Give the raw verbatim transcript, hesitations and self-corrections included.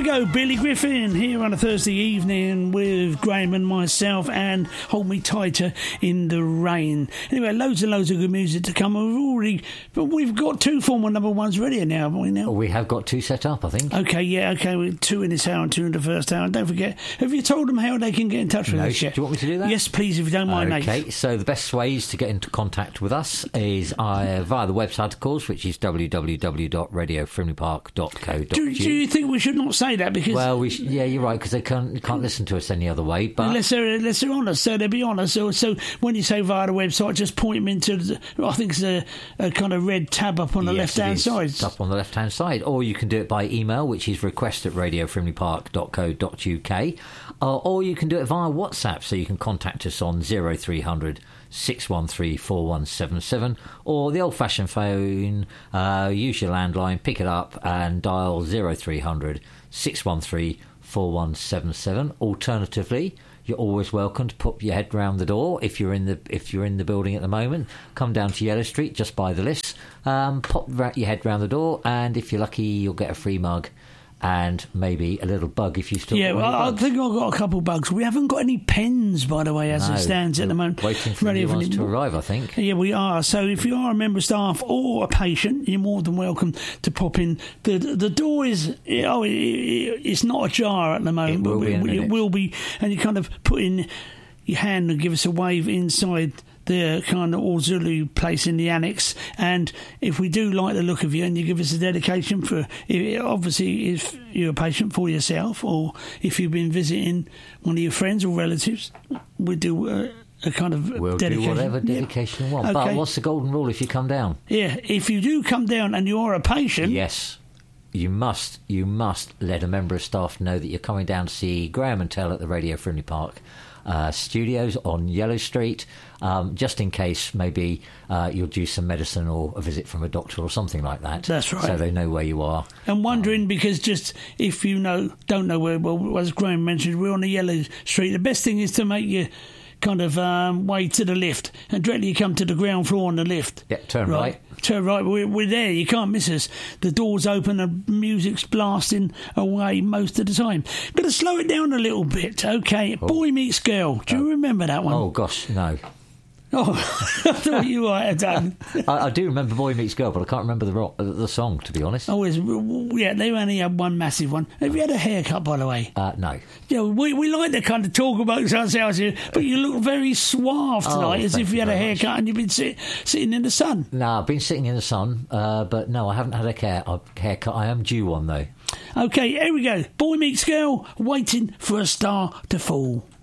we go, Billy Griffin here on a Thursday evening with Graham and myself, and Hold Me Tighter in the Rain. Anyway, loads and loads of good music to come. We've already, but we've got two former number ones ready now, haven't we now? We have got two set up, I think. Okay, yeah, okay, we're two in this hour and two in the first hour. And don't forget, have you told them how they can get in touch with no, us yet? Do you want me to do that? Yes, please, if you don't mind, Okay, mate. so the best ways to get into contact with us is uh, via the website, of course, which is w w w dot radio frimley park dot co dot u k. Do, do you think we should not say that? Because Well, we sh- yeah, you're right, because they can't, can't listen to us any other way. But Unless they're, unless they're honest, so they'll be honest. So, so when you say via the website, just point them into, the, I think it's a, a kind of red tab up on the yes, left-hand it is. side. It's up on the left-hand side. Or you can do it by email, which is request at radio frimley park dot co dot u k. Uh, or you can do it via WhatsApp, so you can contact us on zero three hundred six one three four one seven seven, or the old-fashioned phone, uh, use your landline, pick it up and dial zero three hundred six one three four one seven seven. Alternatively, you're always welcome to put your head round the door if you're in the if you're in the building at the moment. Come down to Yellow Street, just by the lifts. Um, pop your head round the door, and if you're lucky, you'll get a free mug and maybe a little bug if you still Yeah, got well, I bugs. think I've got a couple of bugs. We haven't got any pens, by the way, as No, it stands at the we're moment. waiting for Ready new for ones the- to arrive, I think. Yeah, we are. So if you are a member of staff or a patient, you're more than welcome to pop in. The the door is, oh, it, it, it's not ajar at the moment, It will but be in a it, it minute. will be. And you kind of put in your hand and give us a wave inside the kind of auxiliary place in the annex. And if we do like the look of you and you give us a dedication for, if, obviously if you're a patient for yourself, or if you've been visiting one of your friends or relatives, we do uh, a kind of We'll dedication. do whatever Yeah. dedication you want. Okay. But what's the golden rule if you come down? Yeah, if you do come down and you are a patient, Yes. You must, you must let a member of staff know that you're coming down to see Graham and Tell at the Radio Frimley Park uh, studios on Yellow Street, um, just in case maybe uh, you'll do some medicine or a visit from a doctor or something like that. That's right. So they know where you are. I'm wondering, because just if you know, don't know where, well, as Graham mentioned, we're on the Yellow Street. The best thing is to make your kind of um, way to the lift, and directly you come to the ground floor on the lift. Yeah, turn right. Turn right. We're, we're there. You can't miss us. The door's open and music's blasting away most of the time. Got to slow it down a little bit. Okay. Oh. Boy Meets Girl. Do you remember that one? Oh, gosh, no. Oh, I thought you might have done. I, I do remember Boy Meets Girl, but I can't remember the ro- uh, the song, to be honest. Oh, it's, yeah, they only had one massive one. Have you had a haircut, by the way? Uh, no. Yeah, we, we like to kind of talk about ourselves here, but you look very suave tonight, Oh, as thank if you you had a very haircut much. and you've been sit, sitting in the sun. No, I've been sitting in the sun, uh, but no, I haven't had a care, a haircut. I am due one, though. Okay, here we go. Boy Meets Girl, waiting for a star to fall.